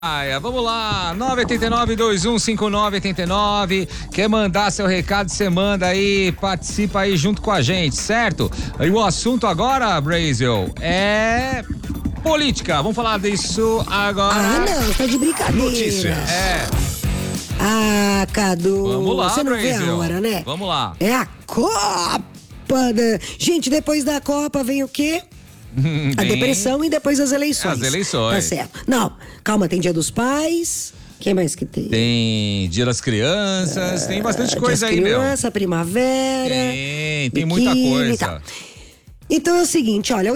Vamos lá, 989-2159-89. Quer mandar seu recado, você manda aí, participa aí junto com a gente, certo? E o assunto agora, Brasil, é política. Vamos falar disso agora. Não, tá de brincadeira. Notícias. Cadu. Vamos lá, você não Brasil. vê a hora, né? Vamos lá. É a Copa. Gente, depois da Copa vem o quê? A depressão e depois as eleições. As eleições. Tá certo. Não, calma, tem Dia dos Pais. Quem mais que tem? Tem Dia das Crianças, tem bastante coisa aí, meu. Criança, primavera. Tem muita coisa. E tal. Então é o seguinte, olha,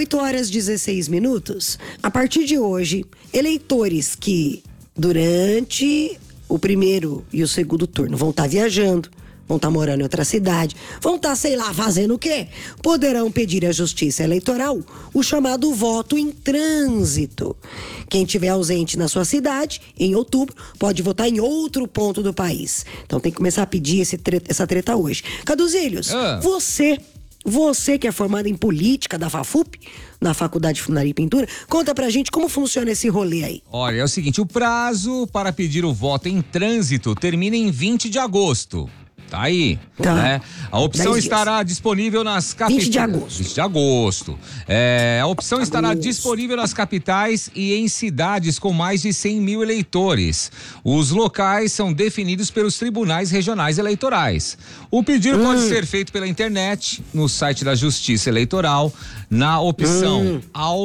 8h16. A partir de hoje, eleitores que durante o primeiro e o segundo turno vão estar viajando, vão estar morando em outra cidade, vão estar, sei lá, fazendo o quê? Poderão pedir à Justiça Eleitoral o chamado voto em trânsito. Quem estiver ausente na sua cidade, em outubro, pode votar em outro ponto do país. Então tem que começar a pedir essa treta hoje. Caduzilhos, você que é formado em política da FAFUP, na Faculdade de Funilaria e Pintura, conta pra gente como funciona esse rolê aí. Olha, é o seguinte, o prazo para pedir o voto em trânsito termina em 20 de agosto. Tá aí, né? A opção estará disponível nas capitais. 20 de agosto. 20 de agosto. A opção estará disponível nas capitais e em cidades com mais de 100 mil eleitores. Os locais são definidos pelos tribunais regionais eleitorais. O pedido pode ser feito pela internet, no site da Justiça Eleitoral, na opção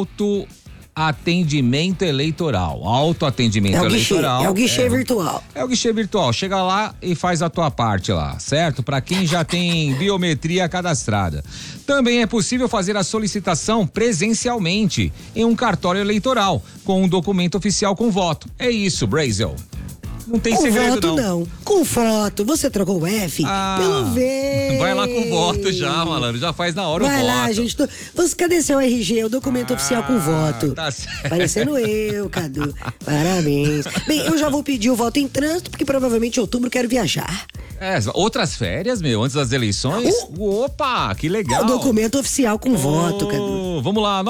autoatendimento eleitoral. Autoatendimento eleitoral. É o guichê virtual. É o guichê virtual. Chega lá e faz a tua parte lá, certo? Para quem já tem biometria cadastrada. Também é possível fazer a solicitação presencialmente em um cartório eleitoral, com um documento oficial com voto. É isso, Brasil. Não tem com segredo, voto, não. Com foto. Você trocou o F? Pelo V. Vai lá com voto já, malandro. Já faz na hora o voto. Vai lá, gente. Cadê seu RG? O documento oficial com voto. Tá certo. Parecendo eu, Cadu. Parabéns. Bem, eu já vou pedir o voto em trânsito, porque provavelmente em outubro quero viajar. Outras férias, meu, antes das eleições? Opa, que legal. É o documento oficial com voto, Cadu. Vamos lá,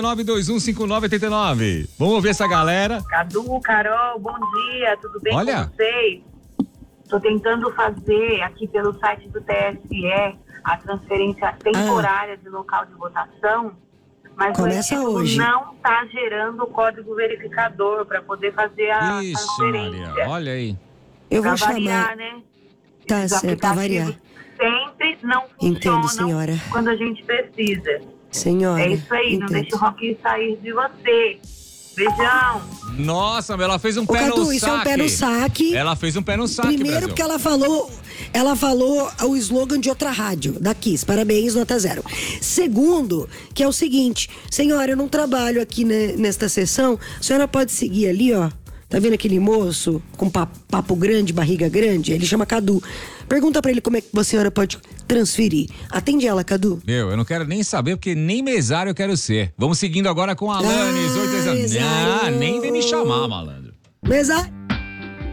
989-2159-89. Vamos ouvir essa galera. Cadu, Carol, bom dia, tudo bem com vocês? Estou tentando fazer aqui pelo site do TSE a transferência temporária de local de votação, mas começa hoje. Não está gerando o código verificador para poder fazer a transferência. Maria, olha aí. Eu vou variar, chamar. né? Tá certo, pra variar. Sempre não Entendo, funcionam senhora. quando a gente precisa. Senhora. É isso aí, entendo. Não deixe o Rock sair de você. Beijão. Nossa, ela fez um pé Cadu, no saque. Isso é um pé no saque. Ela fez um pé no saque, Primeiro porque ela falou o slogan de outra rádio, da Kiss. Parabéns, nota 0. Segundo, que é o seguinte, senhora, eu não trabalho aqui nesta sessão, a senhora pode seguir ali, ó. Tá vendo aquele moço com papo grande, barriga grande? Ele chama Cadu. Pergunta pra ele como é que a senhora pode transferir. Atende ela, Cadu. Eu não quero nem saber, porque nem mesário eu quero ser. Vamos seguindo agora com a Alanis, 8 anos. Nem vem me chamar, malandro. Mesário.